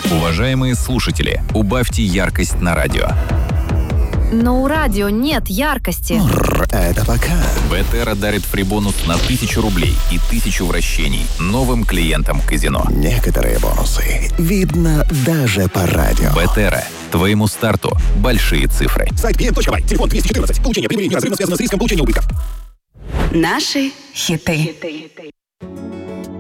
Уважаемые слушатели, убавьте яркость на радио. Но у радио нет яркости. Это пока. Бетера дарит фрибонус на 1000 рублей и 1000 вращений новым клиентам казино. Некоторые бонусы видно даже по радио. Бетера. Твоему старту большие цифры. Сайт pm.by. Телефон 214. Получение прибыли неразрывно связано с риском получения убытков. Наши хиты.